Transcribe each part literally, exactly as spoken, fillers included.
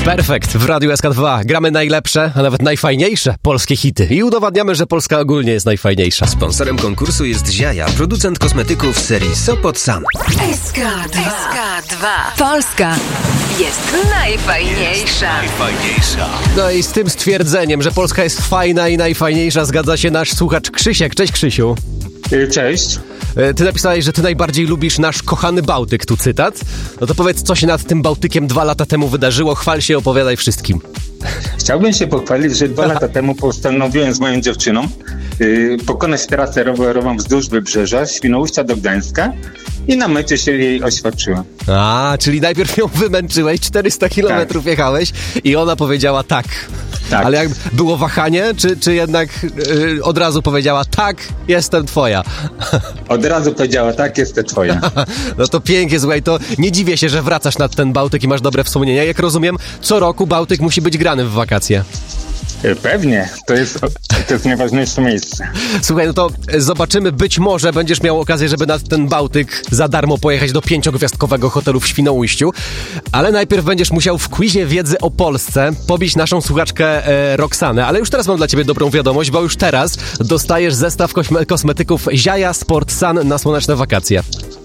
Perfekt. W Radiu S K dwa gramy najlepsze, a nawet najfajniejsze polskie hity. I udowadniamy, że Polska ogólnie jest najfajniejsza. Sponsorem konkursu jest Ziaja, producent kosmetyków serii Sopot Sam. S K dwa. S K dwa. Polska jest najfajniejsza. Najfajniejsza. No i z tym stwierdzeniem, że Polska jest fajna i najfajniejsza, zgadza się nasz słuchacz Krzysiek. Cześć, Krzysiu. Cześć. Ty napisałeś, że ty najbardziej lubisz nasz kochany Bałtyk, tu cytat. No to powiedz, co się nad tym Bałtykiem dwa lata temu wydarzyło. Chwal się, opowiadaj wszystkim. Chciałbym się pochwalić, że dwa lata temu postanowiłem z moją dziewczyną yy, pokonać trasę rowerową wzdłuż Wybrzeża, Świnoujścia do Gdańska i na mecie się jej oświadczyłem. A, czyli najpierw ją wymęczyłeś, czterysta kilometrów tak. jechałeś i ona powiedziała tak. Tak. Ale jak było wahanie, czy, czy jednak yy, od razu powiedziała tak, jestem twoja? Od razu powiedziała tak, jestem twoja. No to pięknie, słuchaj, to nie dziwię się, że wracasz nad ten Bałtyk i masz dobre wspomnienia. Jak rozumiem, co roku Bałtyk musi być grany w wakacje. Pewnie, to jest, to jest najważniejsze miejsce. Słuchaj, no to zobaczymy, być może będziesz miał okazję, żeby nad ten Bałtyk za darmo pojechać do pięciogwiazdkowego hotelu w Świnoujściu, ale najpierw będziesz musiał w quizie wiedzy o Polsce pobić naszą słuchaczkę e, Roxanę, ale już teraz mam dla ciebie dobrą wiadomość, bo już teraz dostajesz zestaw kosme- kosmetyków Ziaja Sport Sun na słoneczne wakacje.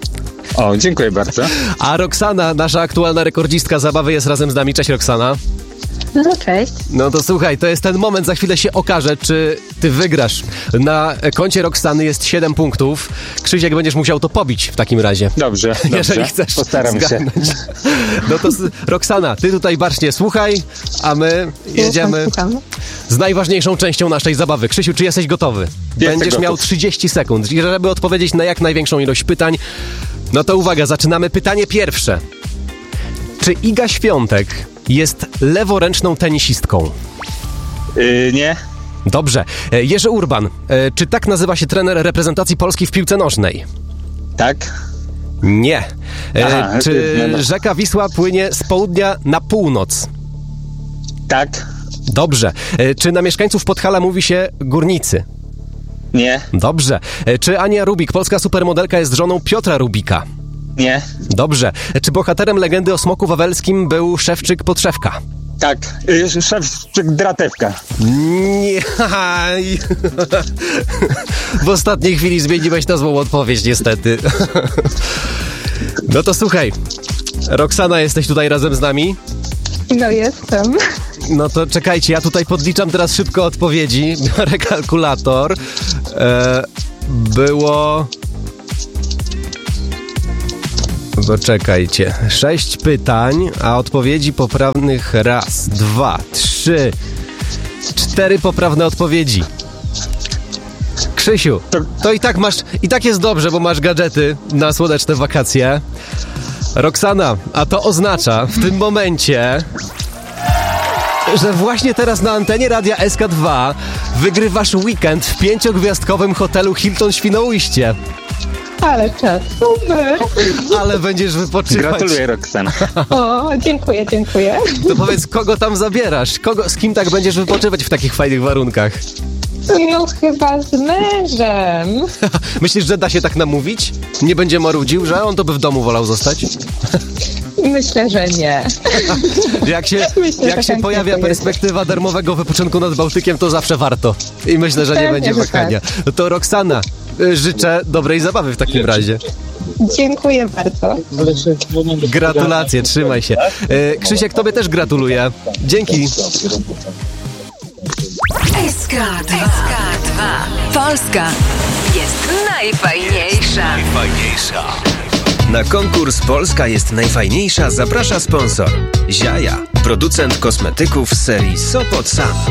O, dziękuję bardzo. A Roxana, nasza aktualna rekordzistka zabawy, jest razem z nami. Cześć, Roxana. No cześć. No to słuchaj, to jest ten moment, za chwilę się okaże, czy ty wygrasz. Na koncie Roxany jest siedem punktów. Krzysiek, będziesz musiał to pobić w takim razie. Dobrze, jeżeli dobrze. chcesz Postaram zgadnąć. się. No to Roxana, ty tutaj bacznie słuchaj, a my jedziemy Słucham. z najważniejszą częścią naszej zabawy. Krzysiu, czy jesteś gotowy? Jestem Będziesz gotów. miał trzydzieści sekund. I żeby odpowiedzieć na jak największą ilość pytań, no to uwaga, zaczynamy. Pytanie pierwsze. Czy Iga Świątek jest leworęczną tenisistką? Yy, nie. Dobrze. E, Jerzy Urban. E, czy tak nazywa się trener reprezentacji Polski w piłce nożnej? Tak. Nie. E, Aha, czy no, no. rzeka Wisła płynie z południa na północ? Tak. Dobrze. E, czy na mieszkańców Podhala mówi się górnicy? Nie. Dobrze. E, czy Ania Rubik, polska supermodelka, jest żoną Piotra Rubika? Nie. Dobrze. E, czy bohaterem legendy o smoku wawelskim był Szewczyk Podszewka? Tak. Yy, Szewczyk Dratewka. Nie. W ostatniej chwili zmieniłeś na złą odpowiedź, niestety. No to słuchaj. Roxana, jesteś tutaj razem z nami? No jestem. No to czekajcie, ja tutaj podliczam teraz szybko odpowiedzi. Biorę kalkulator. E, było... Poczekajcie. Sześć pytań, a odpowiedzi poprawnych raz, dwa, trzy, cztery poprawne odpowiedzi. Krzysiu, to i tak masz, i tak jest dobrze, bo masz gadżety na słoneczne wakacje. Roxana, a to oznacza w tym momencie, że właśnie teraz na antenie Radia S K dwa wygrywasz weekend w pięciogwiazdkowym hotelu Hilton Świnoujście. Ale czas, super. Ale będziesz wypoczywać. Gratuluję, Roxana. O, dziękuję, dziękuję. To powiedz, kogo tam zabierasz? Kogo, z kim tak będziesz wypoczywać w takich fajnych warunkach? No chyba z mężem. Myślisz, że da się tak namówić? Nie będzie marudził, że on to by w domu wolał zostać? Myślę, że nie. Jak się, Myślę, jak że się tak pojawia nie perspektywa darmowego wypoczynku nad Bałtykiem, to zawsze warto. I myślę, że nie Pewnie, będzie że wahania. No to Roxana, y, życzę dobrej zabawy w takim razie. Dziękuję bardzo. Gratulacje, trzymaj się. Y, Krzysiek, tobie też gratuluję. Dzięki. S K dwa. Polska jest najfajniejsza. Najfajniejsza. Na konkurs Polska jest najfajniejsza zaprasza sponsor Ziaja, producent kosmetyków z serii Sopot Sam.